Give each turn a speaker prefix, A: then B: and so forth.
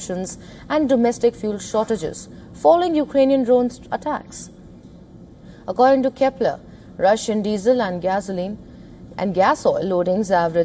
A: emissions and domestic fuel shortages following Ukrainian drone attacks. According to Kepler, Russian diesel and gasoline and gas oil loadings averaged